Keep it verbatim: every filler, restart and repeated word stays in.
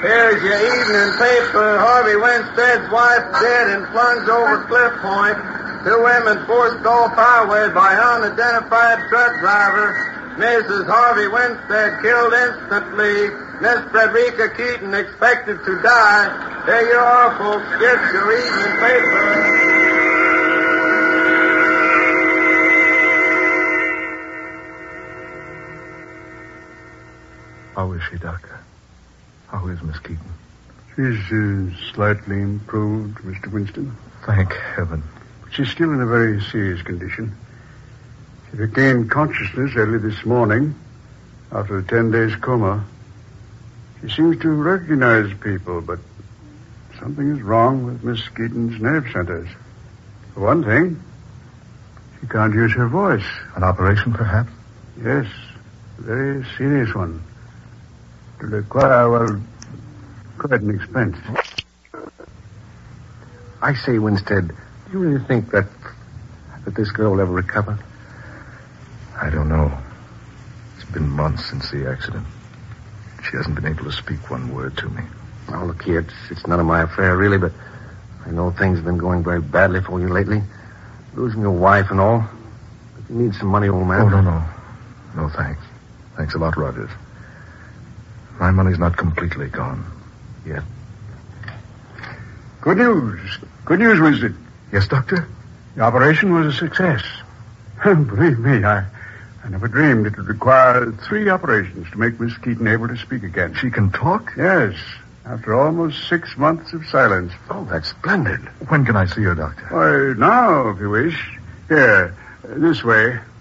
Here's your evening paper. Harvey Winstead's wife dead and plunged over Cliff Point. Two women forced off highway by unidentified truck driver. Missus Harvey Winstead killed instantly. Miss Frederica Keaton expected to die. There you are, folks. Get your evening paper. How is she, Doctor? How is Miss Keaton? She's uh, slightly improved, Mister Winston. Thank heaven. But she's still in a very serious condition. She regained consciousness early this morning after a ten days coma. She seems to recognize people, but something is wrong with Miss Keaton's nerve centers. For one thing, she can't use her voice. An operation, perhaps? Yes, a very serious one. To require, well, quite an expense. I say, Winstead, do you really think that that this girl will ever recover? I don't know. It's been months since the accident. She hasn't been able to speak one word to me. Oh, look here, it's, it's none of my affair, really, but I know things have been going very badly for you lately. Losing your wife and all. But you need some money, old man. Oh, no, no. No, thanks. Thanks a lot, Rogers. My money's not completely gone yet. Good news. Good news, Winston. Yes, Doctor? The operation was a success. Believe me, I, I never dreamed it would require three operations to make Miss Keaton able to speak again. She can talk? Yes, after almost six months of silence. Oh, that's splendid. When can I see her, Doctor? Why, now, if you wish. Here, this way.